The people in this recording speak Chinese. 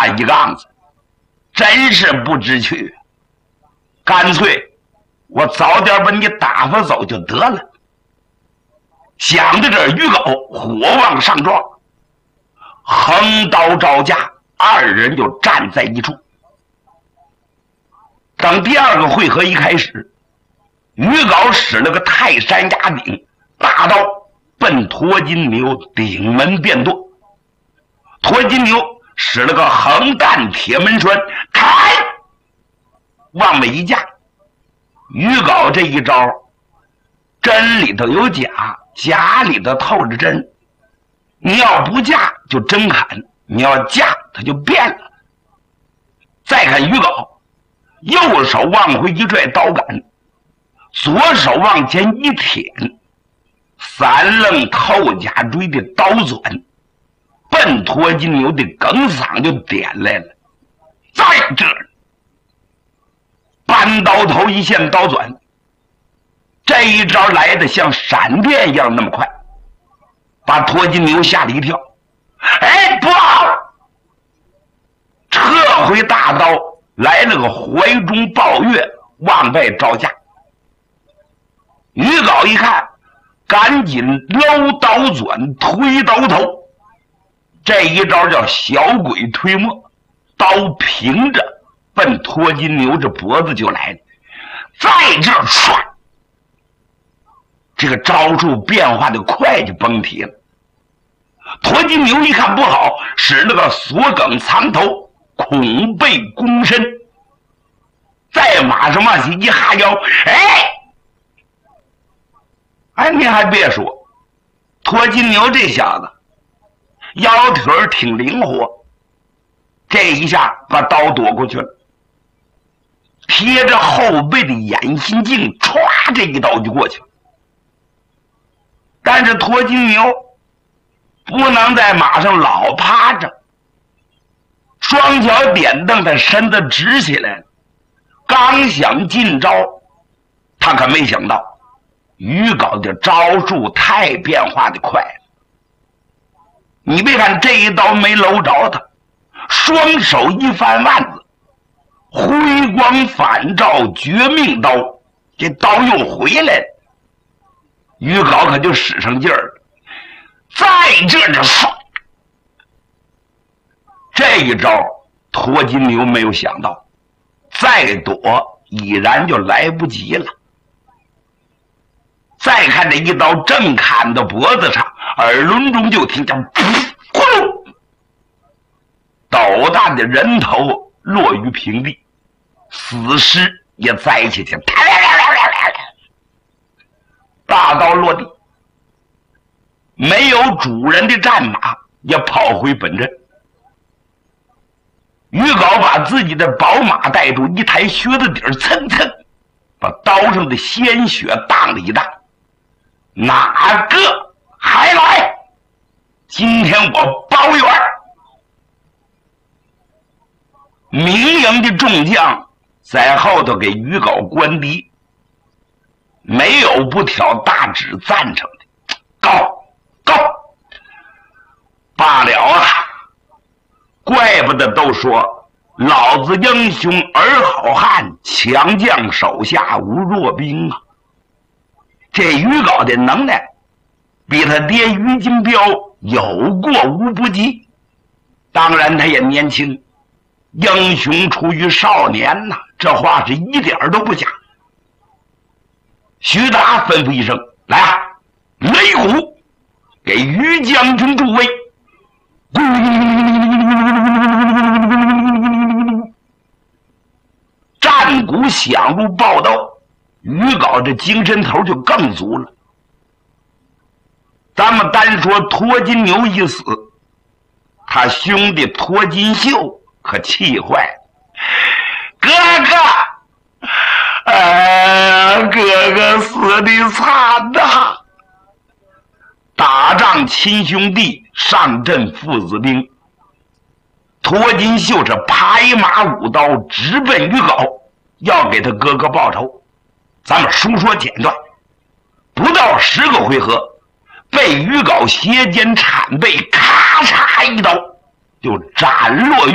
一杠子，真是不知趣。干脆我早点把你打发走就得了。想到这儿，于狗火往上撞，横刀招架，二人就站在一处。等第二个回合一开始，于狗使了个泰山压顶，大刀奔驼金牛顶门便剁。驼金牛使了个横担铁门栓，开往尾一架。于狗这一招，针里头有假，假里头透着针。你要不架就真砍，你要架它就变了。再看于狗，右手往回一拽刀杆，左手往前一舔，三棱透甲锥的刀钻奔驼金牛的梗嗓就点来了。在这儿，扳刀头一线刀钻，这一招来的像闪电一样那么快，把驼金牛吓了一跳。哎，不好！撤回大刀，来了个怀中抱月，往外招架。于镐一看，赶紧搂刀钻，推刀头。这一招叫小鬼推磨，刀平着奔驼金牛这脖子就来了。在这儿唰，这个招数变化的快就甭提了。驼金牛一看不好，使了个锁梗藏头，恐被攻身，在马上往起一哈腰。哎，你还别说，驼金牛这小子腰腿挺灵活，这一下把刀躲过去了，贴着后背的眼心镜，歘，这一刀就过去了。但是驼金牛不能在马上老趴着，双脚点蹬，他身子直起来了。刚想进招，他可没想到于镐的招数太变化的快了。你别看这一刀没搂着他，双手一翻腕子，辉光返照绝命刀，这刀又回来了。于镐可就使上劲儿了，在这就唰，这一招驼金牛没有想到，再躲已然就来不及了。再看这一刀正砍到脖子上，耳轮中就听见噗咕噜，斗大的人头落于平地，死尸也栽下去，大刀落地，没有主人的战马也跑回本阵。于镐把自己的宝马带住，一抬靴子底儿，蹭蹭把刀上的鲜血荡了一荡。哪个还来？今天我包圆。明营的众将在后头给于镐关敌，没有不挑大指赞成的。高罢了啊！怪不得都说老子英雄儿好汉，强将手下无弱兵啊！这于镐的能耐比他爹于金彪有过无不及。当然他也年轻，英雄出于少年呐，这话是一点都不假。徐达吩咐一声，来啊，擂鼓给于将军助威。战鼓响入报道，于镐这精神头就更足了。咱们单说驼金牛一死，他兄弟驼金秀可气坏了。哥哥，哥哥死的惨呐！打仗亲兄弟，上阵父子兵。驼金秀是拍马舞刀，直奔于镐，要给他哥哥报仇。咱们书说简短，不到10个回合，被于镐斜肩铲背，咔嚓一刀就斩落于